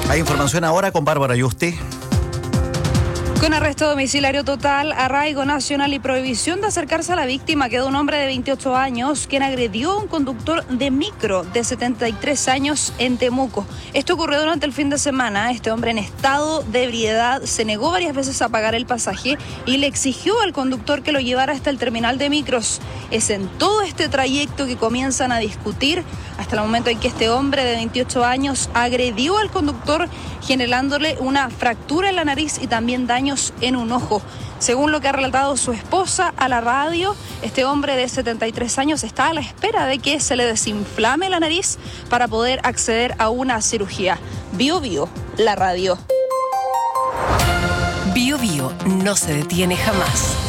Hay información ahora con Bárbara Yusti. Con arresto domiciliario total, arraigo nacional y prohibición de acercarse a la víctima quedó un hombre de 28 años quien agredió a un conductor de micro de 73 años en Temuco. Esto ocurrió durante el fin de semana. Este hombre en estado de ebriedad se negó varias veces a pagar el pasaje y le exigió al conductor que lo llevara hasta el terminal de micros. Es en todo este trayecto que comienzan a discutir hasta el momento en que este hombre de 28 años agredió al conductor generándole una fractura en la nariz y también daños en un ojo. Según lo que ha relatado su esposa a la radio, este hombre de 73 años está a la espera de que se le desinflame la nariz para poder acceder a una cirugía. Bio Bio, la radio. Bio Bio no se detiene jamás.